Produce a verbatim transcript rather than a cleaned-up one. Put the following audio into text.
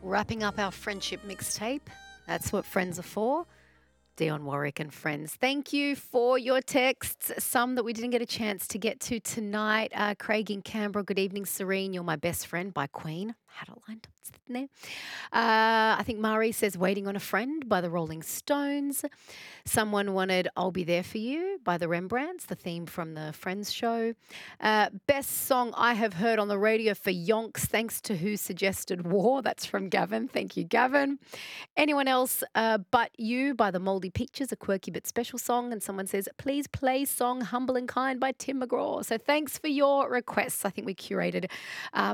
Wrapping up our friendship mixtape. That's what friends are for. Dion Warwick and friends. Thank you for your texts. Some that we didn't get a chance to get to tonight. Uh, Craig in Canberra. Good evening, Serene. You're my best friend by Queen. Had it lined up sitting there. Uh, I think Mari says Waiting on a Friend by the Rolling Stones. Someone wanted I'll Be There For You by the Rembrandts, the theme from the Friends show. Uh, best song I have heard on the radio for Yonks, thanks to who suggested War. That's from Gavin. Thank you, Gavin. Anyone else uh, but You by the Mouldy Peaches, a quirky but special song. And someone says, please play song Humble and Kind by Tim McGraw. So thanks for your requests. I think we curated um,